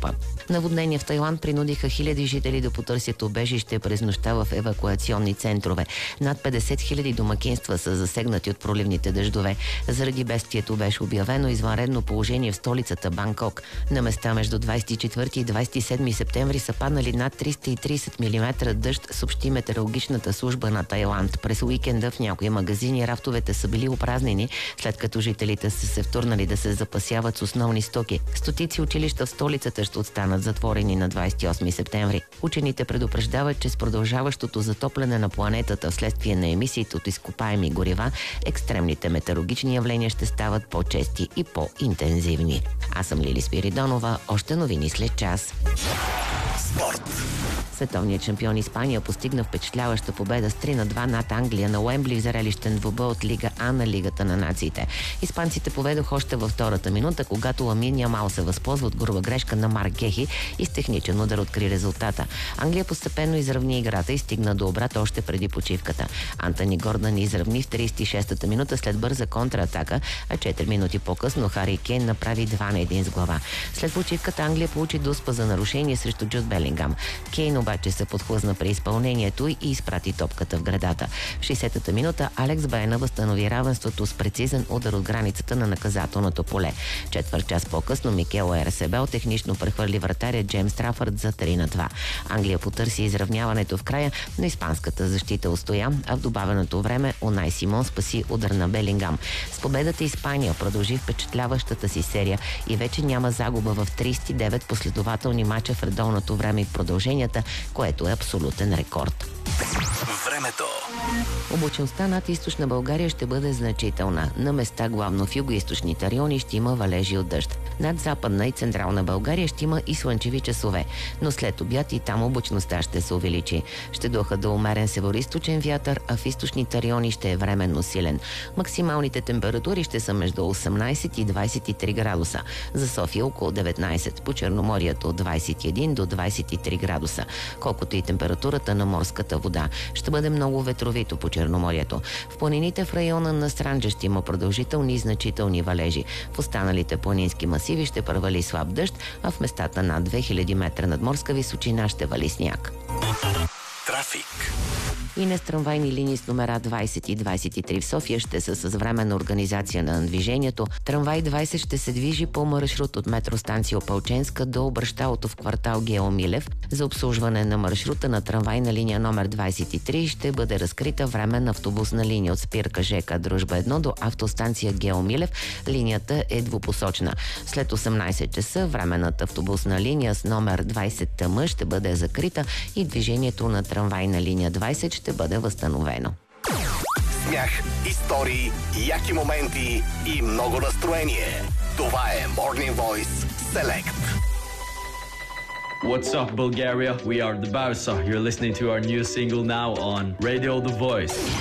Европа. Наводнения в Тайланд принудиха хиляди жители да потърсят убежище през нощта в евакуационни центрове. Над 50 хиляди домакинства са засегнати от проливните дъждове. Заради бедствието беше обявено извънредно положение в столицата Банкок. На места между 24 и 27 септември са паднали над 330 мм дъжд, съобщи метеорологичната служба на Тайланд. През уикенда в някои магазини рафтовете са били опразнени, след като жителите са се втурнали да се запасяват с основни стоки. Стотици училища в столицата ще останат затворени на 28 септември. Учените предупреждават, че с продължаващото затопляне на планетата вследствие на емисиите от изкопаеми горива, екстремните метеорологични явления ще стават по-чести и по-интензивни. Аз съм Лили Спиридонова. Още новини след час. Спорт. Световният шампион Испания постигна впечатляваща победа с 3-2 над Англия на Уембли в зрелищен двубой от Лига А на Лигата на нациите. Испанците поведоха още във втората минута, когато Ламин Ямал се възползва от груба грешка на Марк Гехи и с техничен удар откри резултата. Англия постепенно изравни играта и стигна до обрат още преди почивката. Антони Гордън изравни в 36-та минута след бърза контратака, а 4 минути по-късно Хари Кейн направи 2-1 с глава. След почивката Англия получи дуспа за нарушение срещу Джуд Белингам. Кейн обаче се подхлъзна при изпълнението и изпрати топката в гредата. В 60-та минута Алекс Баена възстанови равенството с прецизен удар от границата на наказателното поле. Четвърт час по-късно Микел Ерсебел технично прехвърли вратаря Джеймс Трафърд за 3-2. Англия потърси изравняването в края, но испанската защита устоя, а в добавеното време Унай Симон спаси удар на Белингам. С победата Испания продължи впечатляващата си серия и вече няма загуба в 39 последователни мача в редовното време и продълженията, което е абсолютен рекорд. Времето. Облачността над източна България ще бъде значителна. На места главно в югоизточните райони ще има валежи от дъжд. Над западна и централна България ще има и слънчеви часове, но след обяд и там облачността ще се увеличи. Ще духа до умерен североизточен вятър, а в източните райони ще е временно силен. Максималните температури ще са между 18 и 23 градуса. За София около 19, по Черноморието от 21 до 23 градуса. Колкото и температурата на морската вода. Ще бъде много ветровито по Черноморието. В планините в района на Странджа ще има продължителни и значителни валежи. В останалите планински масиви ще провали слаб дъжд, а в местата над 2000 метра надморска височина ще вали сняг. Трафик. И не с трамвайни линии с номера 20 и 23 в София ще са с временна организация на движението. Трамвай 20 ще се движи по маршрут от метростанция Опалченска до обръщалото в квартал Гео Милев. За обслужване на маршрута на трамвайна линия номер 23 ще бъде разкрита временна автобусна линия от спирка ЖК Дружба 1 до автостанция Гео Милев. Линията е двупосочна. След 18 часа временната автобусна линия с номер 20 ТМ ще бъде закрита и движението на трамвайна линия 20 ще бъде възстановено. Смях, истории, яки моменти и много настроение. Това е Morning Voice Select. What's up, Bulgaria? We are the Bausa. You're listening to our new single now on Radio The Voice.